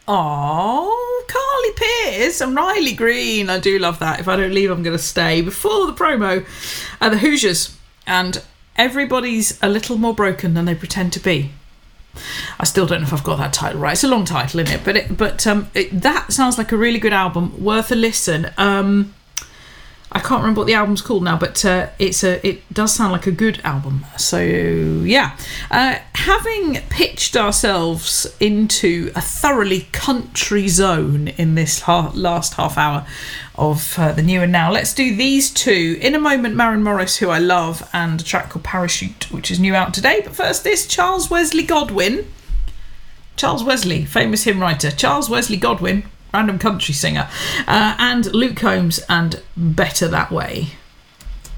Oh, Carly Pearce and Riley Green. I do love that. If I don't leave, I'm going to stay. Before the promo, the Hoosiers. And everybody's a little more broken than they pretend to be. I still don't know if I've got that title right. It's a long title, isn't it? But that sounds like a really good album, worth a listen. I can't remember what the album's called now, but it does sound like a good album. So yeah, having pitched ourselves into a thoroughly country zone in this last half hour of the New and Now, let's do these two. In a moment, Maren Morris, who I love, and a track called Parachute, which is new out today. But first, this Charles Wesley Godwin. Charles Wesley, famous hymn writer. Charles Wesley Godwin, random country singer, and Luke Combs and Better That Way.